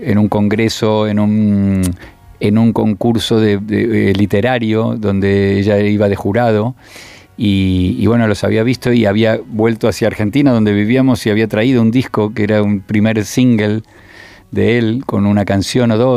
en un congreso, en un concurso literario, donde ella iba de jurado. Y bueno, los había visto y había vuelto hacia Argentina, donde vivíamos, y había traído un disco que era un primer single de él, con una canción o dos.